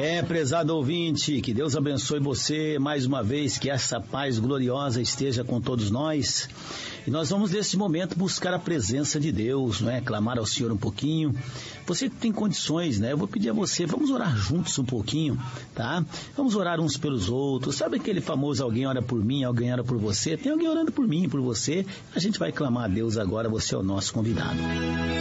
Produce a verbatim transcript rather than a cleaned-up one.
É, prezado ouvinte, que Deus abençoe você mais uma vez, que essa paz gloriosa esteja com todos nós. E nós vamos nesse momento buscar a presença de Deus, não é? Clamar ao Senhor um pouquinho. Você tem condições, né? Eu vou pedir a você, vamos orar juntos um pouquinho, tá? Vamos orar uns pelos outros. Sabe aquele famoso alguém ora por mim, alguém ora por você? Tem alguém orando por mim, por você. A gente vai clamar a Deus agora, você é o nosso convidado.